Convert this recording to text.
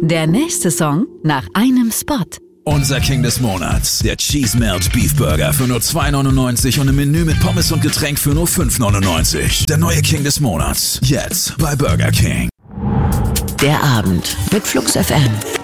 Der nächste Song nach einem Spot. Unser King des Monats, der Cheese Melt Beef Burger für nur 2,99 und ein Menü mit Pommes und Getränk für nur 5,99. Der neue King des Monats, jetzt bei Burger King. Der Abend mit Flux FM.